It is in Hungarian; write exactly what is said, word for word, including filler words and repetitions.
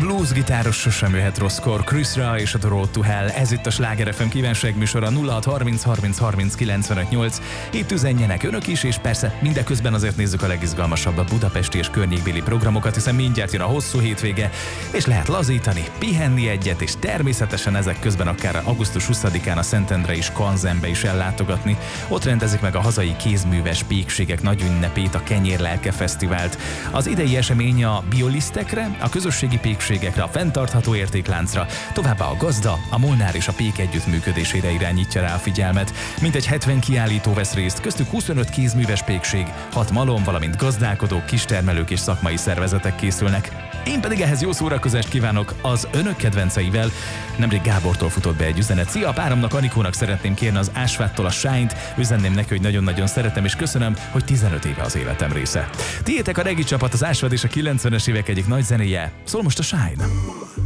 bluesgitáros sosem jöhet rosszkor, Chris Ra és a The Road to Hell. Ez itt a Sláger ef em kívánság műsora nulla hat harminc harminc harminc kilencvenöt nyolc. Itt üzenjenek önök is, és persze mindeközben azért nézzük a legizgalmasabb a budapesti és környékbéli programokat, hiszen mindjárt jön a hosszú hétvége, és lehet lazítani, pihenni egyet, és természetesen ezek közben akár augusztus huszadikán a Szentendrei Skanzenbe is ellátogatni. Ott rendezik meg a hazai kézműves pékségek nagy ünnepét, a Kenyérlelke Fesztivált. Az idei esemény a biolisztekre, a közösségi pékségekre, a fenntartható értékláncra, továbbá a gazda, a Molnár és a pék együttműködésére irányítja rá a figyelmet. Mintegy hetven kiállító vesz részt, köztük huszonöt kézműves pékség, hat malom, valamint gazdálkodók, kistermelők és szakmai szervezetek készülnek. Én pedig ehhez jó szórakozást kívánok az önök kedvenceivel. Nemrég Gábortól futott be egy üzenet. Szia, a páromnak, Anikónak szeretném kérni az Ásvádtól a Shine-t. Üzenném neki, hogy nagyon-nagyon szeretem, és köszönöm, hogy tizenöt éve az életem része. Tiétek a regi csapat, az Ásvád és a kilencvenes évek egyik nagy zenéje. Szól most a Shine.